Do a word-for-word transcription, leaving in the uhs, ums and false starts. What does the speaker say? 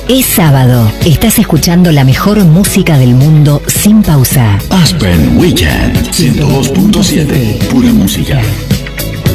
Es sábado. Estás escuchando la mejor música del mundo sin pausa. Aspen Weekend ciento dos punto siete. Pura música.